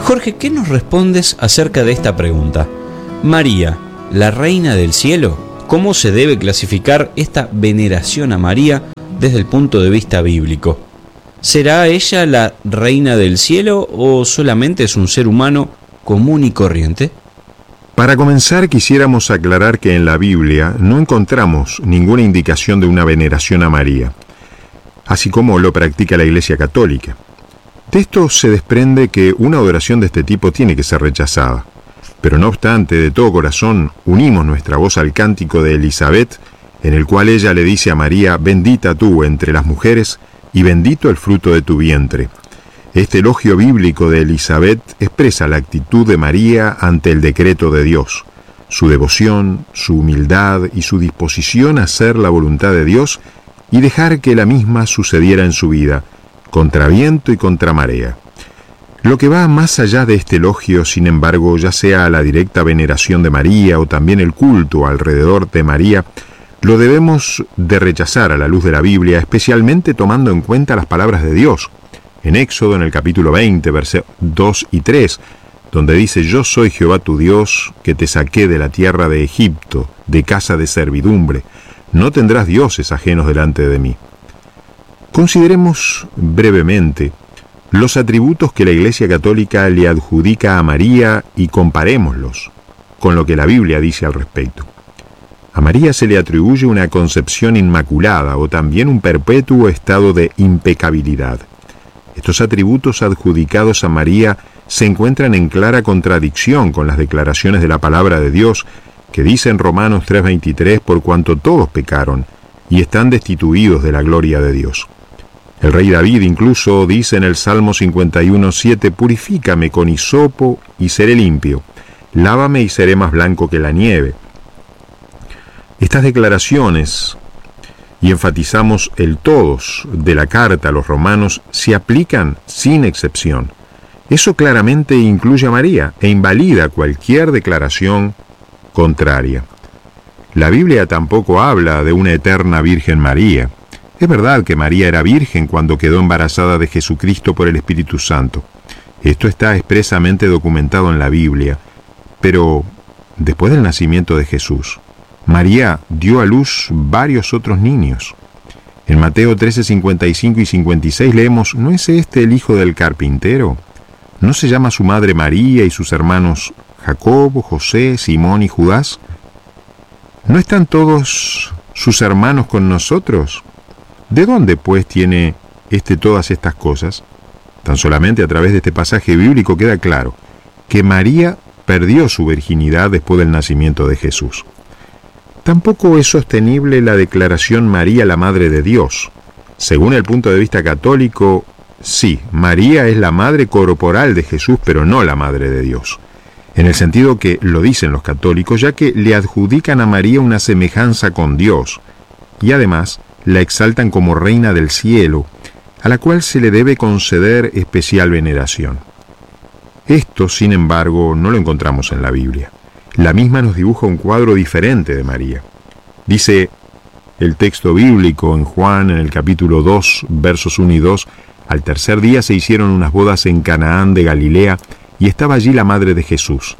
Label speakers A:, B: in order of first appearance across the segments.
A: Jorge, ¿qué nos respondes acerca de esta pregunta? María, la reina del cielo, ¿cómo se debe clasificar esta veneración a María desde el punto de vista bíblico? ¿Será ella la reina del cielo o solamente es un ser humano común y corriente?
B: Para comenzar, quisiéramos aclarar que en la Biblia no encontramos ninguna indicación de una veneración a María, así como lo practica la Iglesia Católica. De esto se desprende que una adoración de este tipo tiene que ser rechazada. Pero no obstante, de todo corazón, unimos nuestra voz al cántico de Elizabeth, en el cual ella le dice a María: bendita tú entre las mujeres, y bendito el fruto de tu vientre. Este elogio bíblico de Elizabeth expresa la actitud de María ante el decreto de Dios, su devoción, su humildad y su disposición a hacer la voluntad de Dios y dejar que la misma sucediera en su vida, contra viento y contra marea. Lo que va más allá de este elogio, sin embargo, ya sea la directa veneración de María o también el culto alrededor de María, lo debemos de rechazar a la luz de la Biblia, especialmente tomando en cuenta las palabras de Dios. En Éxodo, en el capítulo 20, versos 2 y 3, donde dice: yo soy Jehová tu Dios, que te saqué de la tierra de Egipto, de casa de servidumbre. No tendrás dioses ajenos delante de mí. Consideremos brevemente los atributos que la Iglesia Católica le adjudica a María y comparémoslos con lo que la Biblia dice al respecto. A María se le atribuye una concepción inmaculada o también un perpetuo estado de impecabilidad. Estos atributos adjudicados a María se encuentran en clara contradicción con las declaraciones de la palabra de Dios que dice en Romanos 3:23: por cuanto todos pecaron y están destituidos de la gloria de Dios. El rey David incluso dice en el Salmo 51:7: purifícame con hisopo y seré limpio, lávame y seré más blanco que la nieve. Estas declaraciones, y enfatizamos el todos de la carta a los romanos, se aplican sin excepción. Eso claramente incluye a María e invalida cualquier declaración contraria. La Biblia tampoco habla de una eterna Virgen María. Es verdad que María era virgen cuando quedó embarazada de Jesucristo por el Espíritu Santo. Esto está expresamente documentado en la Biblia. Pero después del nacimiento de Jesús, María dio a luz varios otros niños. En Mateo 13:55 y 56 leemos: ¿no es este el hijo del carpintero? ¿No se llama su madre María y sus hermanos Jacobo, José, Simón y Judas? ¿No están todos sus hermanos con nosotros? ¿De dónde, pues, tiene todas estas cosas? Tan solamente a través de este pasaje bíblico queda claro que María perdió su virginidad después del nacimiento de Jesús. Tampoco es sostenible la declaración María la Madre de Dios. Según el punto de vista católico, sí, María es la madre corporal de Jesús, pero no la Madre de Dios. En el sentido que lo dicen los católicos, ya que le adjudican a María una semejanza con Dios, y además la exaltan como reina del cielo, a la cual se le debe conceder especial veneración. Esto, sin embargo, no lo encontramos en la Biblia. La misma nos dibuja un cuadro diferente de María. Dice el texto bíblico en Juan, en el capítulo 2, versos 1 y 2, al tercer día se hicieron unas bodas en Canaán de Galilea, y estaba allí la madre de Jesús.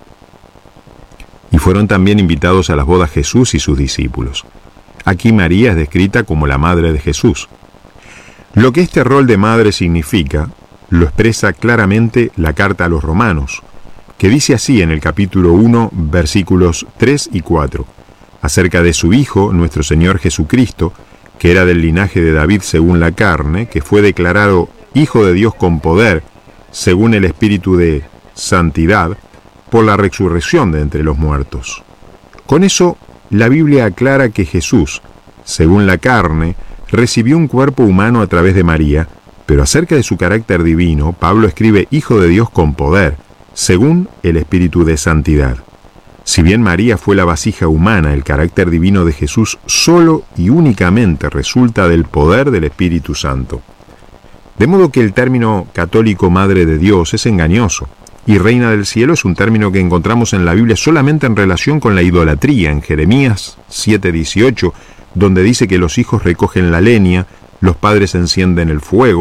B: Y fueron también invitados a las bodas Jesús y sus discípulos. Aquí María es descrita como la madre de Jesús. Lo que este rol de madre significa, lo expresa claramente la carta a los romanos, que dice así en el capítulo 1, versículos 3 y 4, acerca de su Hijo, nuestro Señor Jesucristo, que era del linaje de David según la carne, que fue declarado Hijo de Dios con poder, según el Espíritu de santidad, por la resurrección de entre los muertos. Con eso, la Biblia aclara que Jesús, según la carne, recibió un cuerpo humano a través de María, pero acerca de su carácter divino, Pablo escribe Hijo de Dios con poder, según el Espíritu de santidad. Si bien María fue la vasija humana, el carácter divino de Jesús solo y únicamente resulta del poder del Espíritu Santo. De modo que el término católico Madre de Dios es engañoso, y Reina del Cielo es un término que encontramos en la Biblia solamente en relación con la idolatría, en Jeremías 7:18, donde dice que los hijos recogen la leña, los padres encienden el fuego,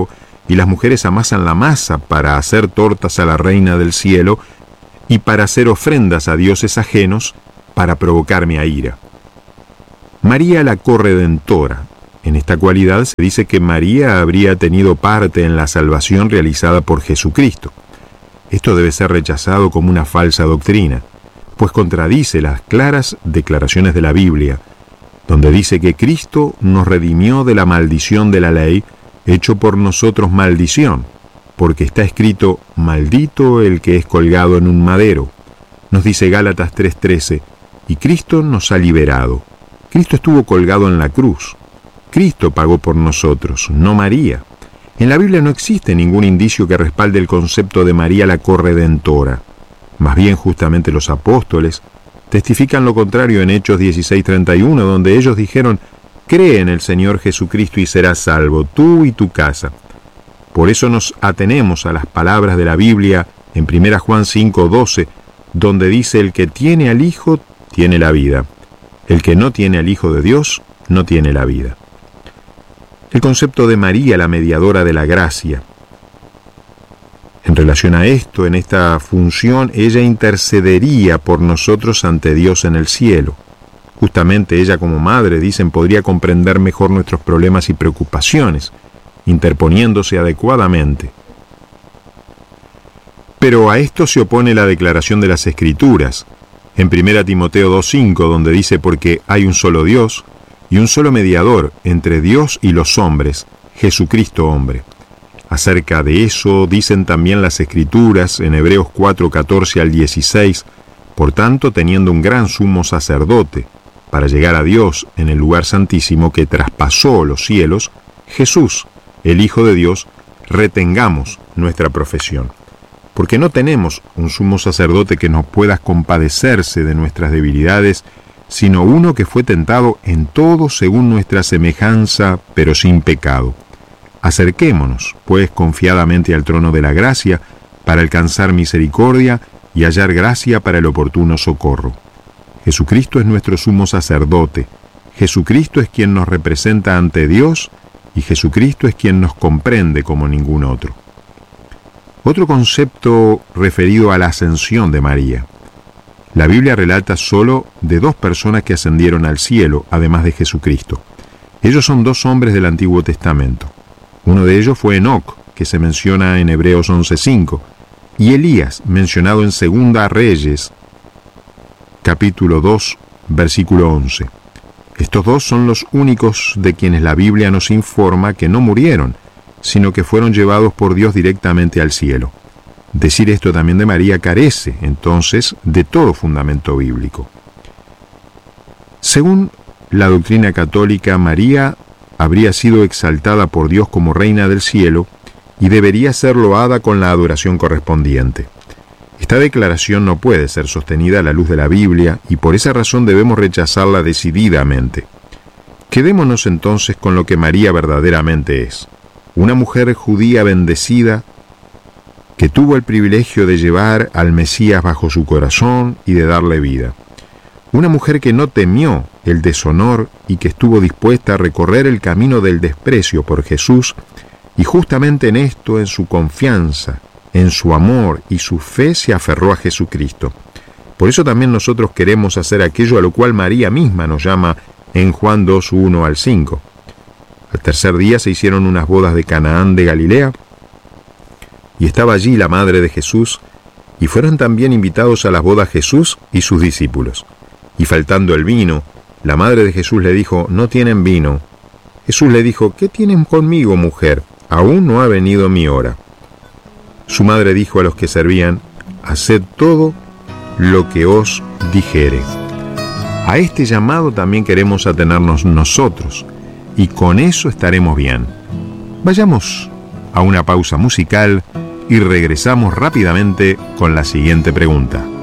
B: y las mujeres amasan la masa para hacer tortas a la reina del cielo y para hacer ofrendas a dioses ajenos para provocarme a ira. María la corredentora. En esta cualidad se dice que María habría tenido parte en la salvación realizada por Jesucristo. Esto debe ser rechazado como una falsa doctrina, pues contradice las claras declaraciones de la Biblia, donde dice que Cristo nos redimió de la maldición de la ley, hecho por nosotros maldición, porque está escrito, maldito el que es colgado en un madero. Nos dice Gálatas 3:13, y Cristo nos ha liberado. Cristo estuvo colgado en la cruz. Cristo pagó por nosotros, no María. En la Biblia no existe ningún indicio que respalde el concepto de María la corredentora. Más bien, justamente los apóstoles testifican lo contrario en Hechos 16:31, donde ellos dijeron, cree en el Señor Jesucristo y serás salvo, tú y tu casa. Por eso nos atenemos a las palabras de la Biblia en 1 Juan 5:12, donde dice, el que tiene al Hijo tiene la vida. El que no tiene al Hijo de Dios no tiene la vida. El concepto de María, la mediadora de la gracia. En relación a esto, en esta función, ella intercedería por nosotros ante Dios en el cielo. Justamente ella como madre, dicen, podría comprender mejor nuestros problemas y preocupaciones, interponiéndose adecuadamente. Pero a esto se opone la declaración de las Escrituras, en 1 Timoteo 2:5, donde dice, porque hay un solo Dios y un solo mediador entre Dios y los hombres, Jesucristo hombre. Acerca de eso dicen también las Escrituras en Hebreos 4:14 al 16, por tanto, teniendo un gran sumo sacerdote, para llegar a Dios en el lugar santísimo que traspasó los cielos, Jesús, el Hijo de Dios, retengamos nuestra profesión. Porque no tenemos un sumo sacerdote que nos pueda compadecerse de nuestras debilidades, sino uno que fue tentado en todo según nuestra semejanza, pero sin pecado. Acerquémonos, pues, confiadamente al trono de la gracia, para alcanzar misericordia y hallar gracia para el oportuno socorro. Jesucristo es nuestro sumo sacerdote, Jesucristo es quien nos representa ante Dios, y Jesucristo es quien nos comprende como ningún otro. Otro concepto referido a la ascensión de María. La Biblia relata solo de dos personas que ascendieron al cielo, además de Jesucristo. Ellos son dos hombres del Antiguo Testamento. Uno de ellos fue Enoc, que se menciona en Hebreos 11:5, y Elías, mencionado en 2 Reyes, capítulo 2, versículo 11. Estos dos son los únicos de quienes la Biblia nos informa que no murieron, sino que fueron llevados por Dios directamente al cielo. Decir esto también de María carece, entonces, de todo fundamento bíblico. Según la doctrina católica, María habría sido exaltada por Dios como reina del cielo y debería ser loada con la adoración correspondiente. Esta declaración no puede ser sostenida a la luz de la Biblia y por esa razón debemos rechazarla decididamente. Quedémonos entonces con lo que María verdaderamente es. Una mujer judía bendecida que tuvo el privilegio de llevar al Mesías bajo su corazón y de darle vida. Una mujer que no temió el deshonor y que estuvo dispuesta a recorrer el camino del desprecio por Jesús, y justamente en esto, en su confianza, en su amor y su fe, se aferró a Jesucristo. Por eso también nosotros queremos hacer aquello a lo cual María misma nos llama en Juan 2, 1 al 5. Al tercer día se hicieron unas bodas de Canaán de Galilea, y estaba allí la madre de Jesús, y fueron también invitados a las bodas Jesús y sus discípulos. Y faltando el vino, la madre de Jesús le dijo, no tienen vino. Jesús le dijo, ¿qué tienen conmigo, mujer? Aún no ha venido mi hora. Su madre dijo a los que servían, haced todo lo que os dijere. A este llamado también queremos atenernos nosotros, y con eso estaremos bien. Vayamos a una pausa musical y regresamos rápidamente con la siguiente pregunta.